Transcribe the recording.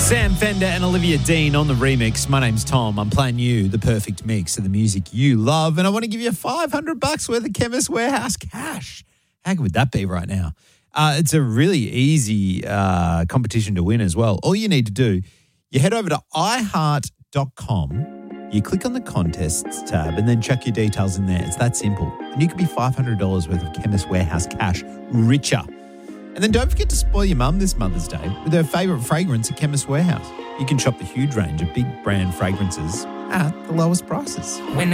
Sam Fender and Olivia Dean on the remix. My name's Tom. I'm playing you the perfect mix of the music you love, and I want to give you $500 worth of Chemist Warehouse cash. How good would that be right now? It's a really easy competition to win as well. All you need to do, you head over to iHeart.com, you click on the contests tab, and then chuck your details in there. It's that simple. And you could be $500 worth of Chemist Warehouse cash richer. And then don't forget to spoil your mum this Mother's Day with her favourite fragrance at Chemist Warehouse. You can shop the huge range of big brand fragrances at the lowest prices. When